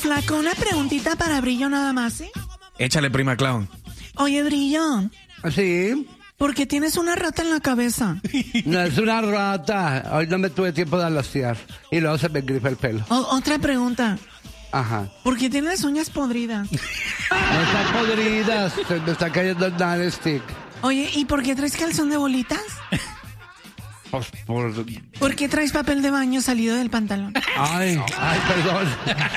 flaco, una preguntita para Brillo nada más, ¿sí? Échale, prima Clau. Oye, Brillo, Sí, ¿por qué tienes una rata en la cabeza? no es una rata. Hoy no me tuve tiempo de alaciar. Y luego se me grifa el pelo. Otra pregunta. Ajá. ¿Por qué tienes uñas podridas? No están podridas. Se me está cayendo el nightstick. Oye, ¿y por qué traes calzón de bolitas? Pues por... ¿Por qué traes papel de baño salido del pantalón? Ay, perdón.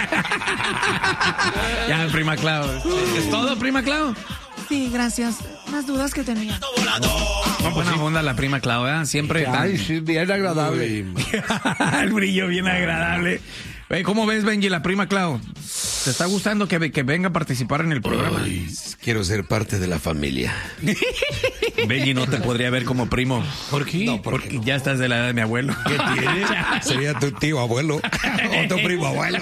Ya, prima Clau. ¿Es todo, prima Clau? Sí, gracias. Más dudas que tenía. No, buena onda la prima Clau, ¿eh? Siempre Ay, sí, bien agradable. el Brillo bien agradable. ¿Cómo ves, Benji, la prima Clau? ¿Te está gustando que venga a participar en el programa? Ay, quiero ser parte de la familia. Benji no te podría ver como primo. ¿Por qué? No, porque ya estás de la edad de mi abuelo. ¿Qué tienes? Sería tu tío abuelo o tu primo abuelo.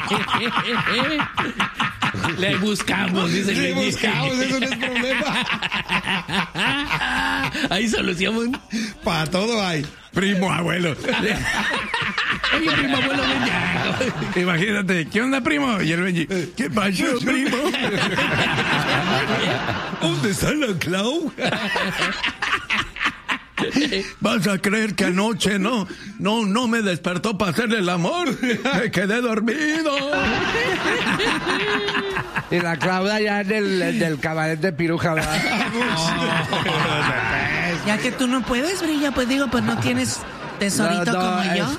Le buscamos, dice Le buscamos, eso no es problema. Hay solución. Para todo hay. Primo abuelo. Oye, primo abuelo, ven ya. Imagínate, ¿qué onda, primo? Y el Benji, ¿qué pasó, primo? ¿Dónde está la Clau? ¿Vas a creer que anoche no me despertó para hacerle el amor? Me quedé dormido. Y la Claudia ya en del cabaret de Piruja, ¿verdad? Ya que tú no puedes, Brillo, pues digo, pues no tienes tesorito como yo.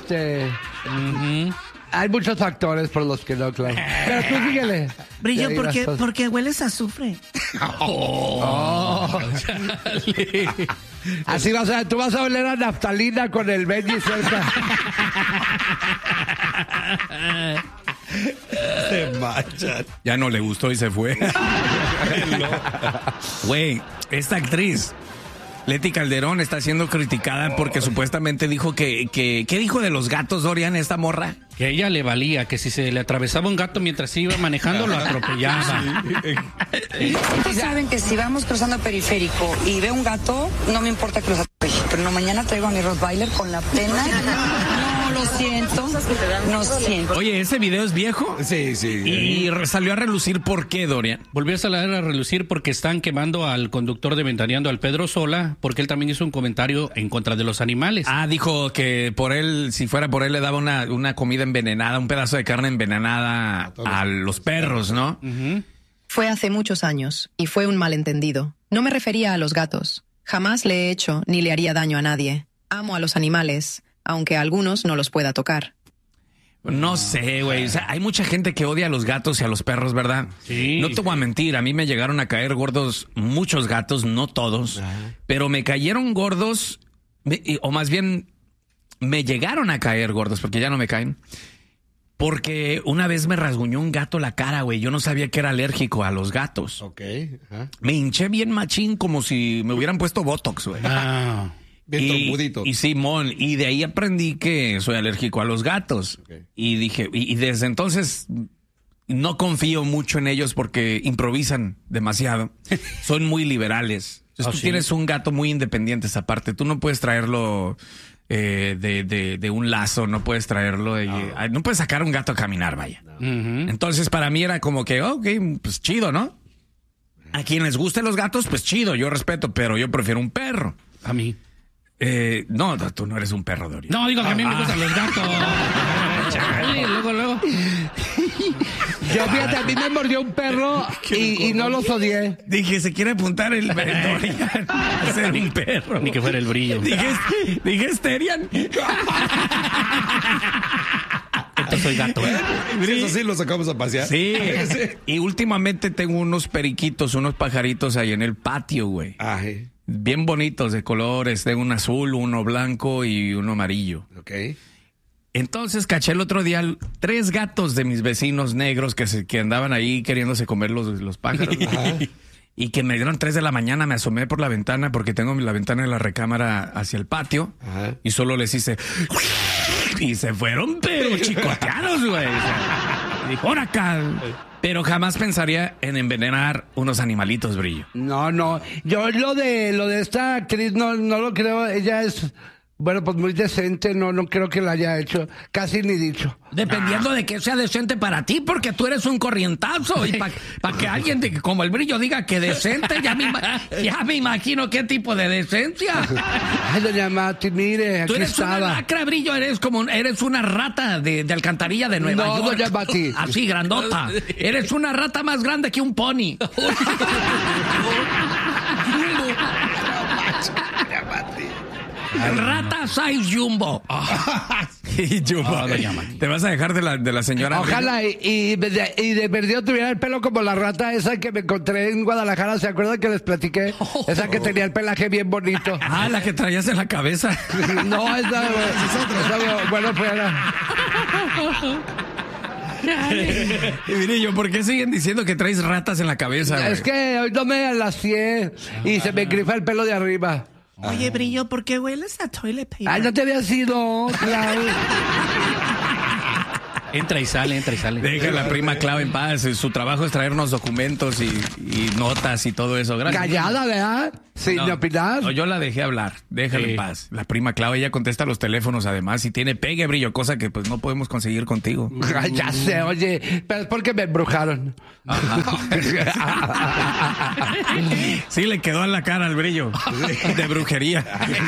Hay muchos factores por los que no, Clau. Pero tú síguele. Brillo, Ya dirás todos. porque hueles a azufre. Así vas a, tú vas a oler a naftalina con el Benji cerca. Se manchan. Ya no le gustó y se fue. Güey, esta actriz, Leti Calderón, está siendo criticada porque supuestamente dijo que ¿qué dijo de los gatos, Dorian, esta morra? Que a ella le valía, que si se le atravesaba un gato mientras iba manejando, lo atropellaba. Ustedes saben que si vamos cruzando periférico y veo un gato, no me importa que los atropelle. Pero no, mañana traigo a mi Rottweiler con la pena. No, lo siento. No siento. Oye, ¿ese video es viejo? Sí. Y salió a relucir, ¿por qué, Dorian? Volvió a salir a relucir porque están quemando al conductor de Ventaneando, al Pedro Sola, porque él también hizo un comentario en contra de los animales. Ah, dijo que por él, si fuera por él, le daba una comida envenenada, un pedazo de carne envenenada a los perros, ¿no? Fue hace muchos años y fue un malentendido. No me refería a los gatos. Jamás le he hecho ni le haría daño a nadie. Amo a los animales, aunque a algunos no los pueda tocar. No sé, güey. O sea, hay mucha gente que odia a los gatos y a los perros, ¿verdad? Sí. No te voy a mentir. A mí me llegaron a caer gordos muchos gatos, no todos. Pero me cayeron gordos, o más bien, me llegaron a caer gordos, porque ya no me caen. Porque una vez me rasguñó un gato la cara, güey. Yo no sabía que era alérgico a los gatos. Ok. Ajá. Me hinché bien machín, como si me hubieran puesto Botox, güey. Ah. Bien trompudito. Y Simón, y de ahí aprendí que soy alérgico a los gatos. Okay. Y dije, y desde entonces no confío mucho en ellos porque improvisan demasiado. Son muy liberales. Entonces, tú tienes un gato muy independiente esa parte. Tú no puedes traerlo de un lazo, no puedes traerlo no puedes sacar un gato a caminar, vaya. Entonces para mí era como que, ok, pues chido, ¿no? A quienes les gusten los gatos, pues chido, yo respeto, pero yo prefiero un perro. A mí. No, tú no eres un perro, Dorian. No, digo que a mí me gustan los gatos. Chale, luego. Yo, fíjate, a mí me mordió un perro y no los odié. Dije, se quiere apuntar el Dorian a ser un perro. Ni que fuera el Brillo. Dije Esterian. Entonces soy gato. Eso sí lo sacamos a pasear. Sí. Y últimamente tengo unos periquitos, unos pajaritos ahí en el patio, güey. Ay. Bien bonitos de colores. Tengo un azul, uno blanco y uno amarillo. Ok. Entonces caché el otro día 3 gatos de mis vecinos negros que andaban ahí queriéndose comer los pájaros. Y que me dieron 3 de la mañana, me asomé por la ventana porque tengo la ventana de la recámara hacia el patio. Ajá. Y solo les hice... Y se fueron, pero chicoteados, güey. Dijo, ¡ahora acá! Pero jamás pensaría en envenenar unos animalitos, Brillo. No. Yo lo de esta actriz no lo creo. Ella es Bueno, pues muy decente, no creo que lo haya hecho. Casi ni dicho. Dependiendo de que sea decente para ti, porque tú eres un corrientazo. Y para que alguien como el Brillo diga que decente, ya me imagino qué tipo de decencia. Ay, doña Mati, mire, Tú aquí eres una estaba. lacra, Brillo, eres una rata de alcantarilla de Nueva York. No, doña Mati. Así, grandota. Eres una rata más grande que un pony. Rata size Jumbo. Y Jumbo, te vas a dejar de la señora. Ojalá y de perdido tuviera el pelo como la rata esa que me encontré en Guadalajara. ¿Se acuerdan que les platiqué? Esa que tenía el pelaje bien bonito. Ah, la que traías en la cabeza. No, esa bueno, fuera. Y mire yo, ¿por qué siguen diciendo que traes ratas en la cabeza? Es que hoy no me alacié y se me grifa el pelo de arriba. Oye, Brillo, ¿por qué hueles a toilet paper? Ay, no te había sido, Clau. Entra y sale. Deja a la prima Clau en paz. Su trabajo es traernos documentos y notas y todo eso. Gracias. Callada, ¿verdad? Sin opinar. No, yo la dejé hablar. Déjala en paz. La prima Clau, ella contesta los teléfonos además y tiene pegue, Brillo, cosa que pues no podemos conseguir contigo. Ay, ya sé, oye, pero es porque me embrujaron. Sí, le quedó en la cara al Brillo. De brujería.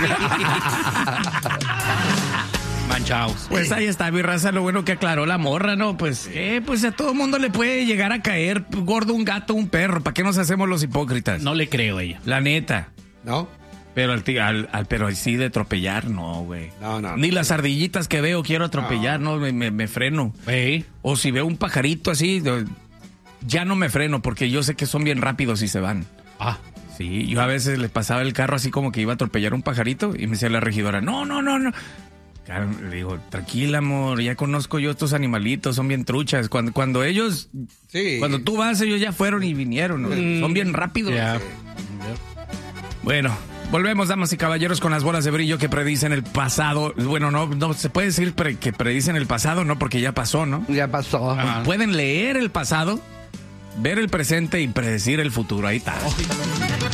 Manchaos. Pues ahí está, mi raza, lo bueno que aclaró la morra, ¿no? Pues a todo mundo le puede llegar a caer gordo un gato, un perro. ¿Para qué nos hacemos los hipócritas? No le creo a ella. La neta. ¿No? Pero pero sí de atropellar, no, güey. No. Ni las ardillitas que veo quiero atropellar, no, me freno. O si veo un pajarito así, ya no me freno porque yo sé que son bien rápidos y se van. Sí, yo a veces le pasaba el carro así como que iba a atropellar un pajarito y me decía la regidora, no. Le digo, tranquila, amor, ya conozco yo estos animalitos, son bien truchas. Cuando ellos, cuando tú vas, ellos ya fueron y vinieron, ¿no? Son bien rápidos. Bueno, volvemos, damas y caballeros, con las bolas de brillo que predicen el pasado. Bueno, no se puede decir que predicen el pasado, ¿no? Porque ya pasó, ¿no? Ya pasó. Pueden leer el pasado, ver el presente y predecir el futuro. Ahí está.